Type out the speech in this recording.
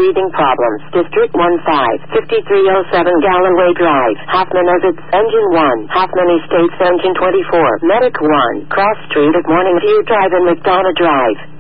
breathing problems. District 15, 5307 Galloway Drive, Hoffman Exits, Engine 1, Hoffman Estates, Engine 24, Medic 1, Cross Street at Morning View Drive and McDonough Drive.